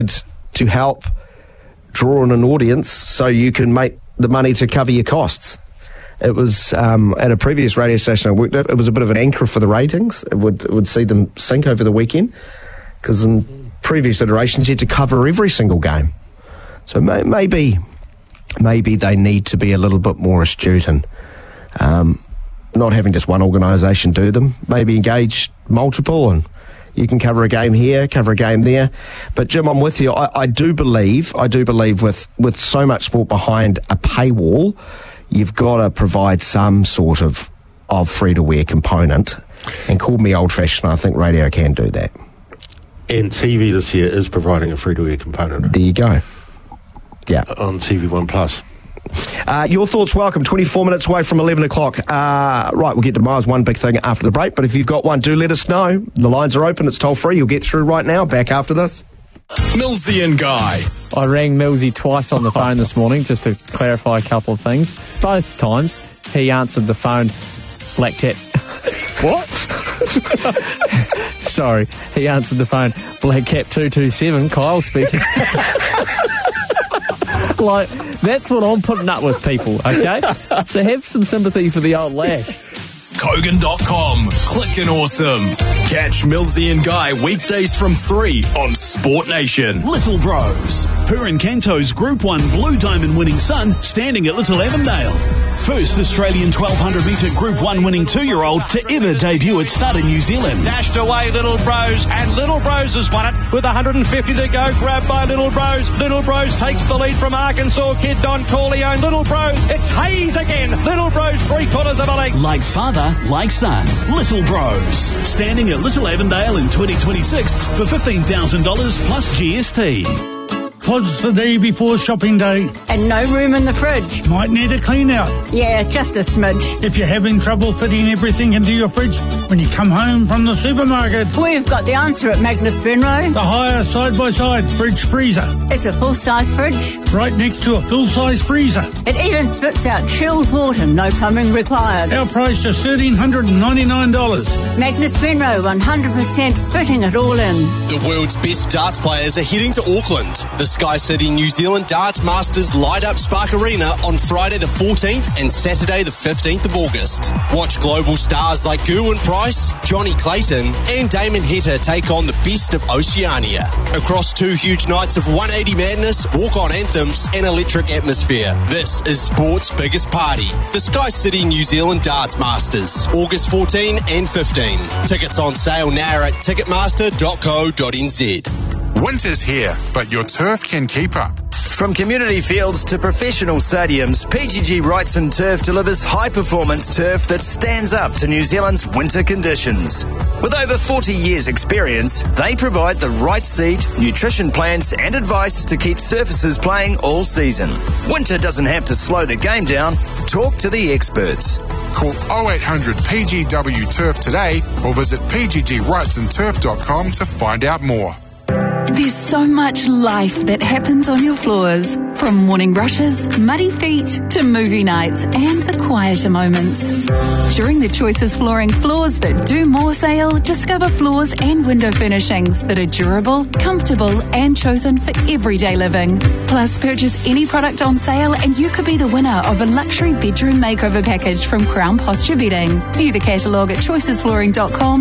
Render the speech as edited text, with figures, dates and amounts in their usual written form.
to help draw in an audience so you can make the money to cover your costs. It was at a previous radio station I worked at. It was a bit of an anchor for the ratings. It would see them sink over the weekend because in previous iterations you had to cover every single game. So maybe they need to be a little bit more astute and not having just one organisation do them. Maybe engage multiple, and you can cover a game here, cover a game there. But Jim, I'm with you. I do believe with so much sport behind a paywall, you've got to provide some sort of free-to-air component. And call me old-fashioned, I think radio can do that. And TV this year is providing a free-to-air component. There you go. Yeah. On TV1 Plus. Your thoughts welcome. 24 minutes away from 11 o'clock. Right, we'll get to Miles' one big thing after the break. But if you've got one, do let us know. The lines are open. It's toll-free. You'll get through right now. Back after this. Millsy and Guy. I rang Millsy twice on the phone this morning just to clarify a couple of things. Both times he answered the phone Black Tap. What? Sorry, he answered the phone Black Cap 227. Kyle speaking. Like, that's what I'm putting up with, people, okay? So have some sympathy for the old lad. Kogan.com. Clickin' awesome. Catch Millsy and Guy weekdays from 3 on Sport Nation. Little Bros. Purin Canto's Group 1 Blue Diamond winning son standing at Little Avondale. First Australian 1200 metre Group 1 winning 2-year-old to ever debut at Stud in New Zealand. Dashed away Little Bros, and Little Bros has won it with 150 to go. Grabbed by Little Bros. Little Bros takes the lead from Arkansas kid Don Corleone. Little Bros, it's Hayes again. Little Bros 3/4 of a length. Like father, like son. Little Bros. Standing at Little Avondale in 2026 for $15,000 plus GST. 'Twas the day before shopping day. And no room in the fridge. Might need a clean out. Yeah, just a smidge. If you're having trouble fitting everything into your fridge when you come home from the supermarket, We've got the answer at Magnus Benroe. the higher side-by-side fridge freezer. It's a full-size fridge. Right next to a full-size freezer. It even spits out chilled water, no plumbing required. Our price is $1,399. Magnus Benroe, 100% fitting it all in. The world's best darts players are heading to Auckland. The Sky City New Zealand Darts Masters light up Spark Arena on Friday the 14th and Saturday the 15th of August. Watch global stars like Gerwyn Price, Johnny Clayton and Damon Heta take on the best of Oceania. Across 2 huge nights of 180 madness, walk-on anthems and electric atmosphere. This is sport's biggest party. The Sky City New Zealand Darts Masters, August 14 and 15. Tickets on sale now at ticketmaster.co.nz. Winter's here, but your turf can keep up. From community fields to professional stadiums, PGG Wrightson Turf delivers high-performance turf that stands up to New Zealand's winter conditions. With over 40 years' experience, they provide the right seed, nutrition plans and advice to keep surfaces playing all season. Winter doesn't have to slow the game down. Talk to the experts. Call 0800 PGW Turf today or visit pggwrightsonturf.com to find out more. There's so much life that happens on your floors. From morning rushes, muddy feet, to movie nights and the quieter moments. During the Choices Flooring Floors That Do More sale, discover floors and window furnishings that are durable, comfortable and chosen for everyday living. Plus, purchase any product on sale and you could be the winner of a luxury bedroom makeover package from Crown Posture Bedding. View the catalogue at choicesflooring.com